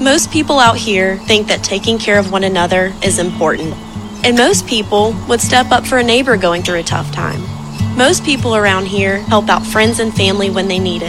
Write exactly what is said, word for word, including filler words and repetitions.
Most people out here think that taking care of one another is important. And most people would step up for a neighbor going through a tough time. Most people around here help out friends and family when they need it.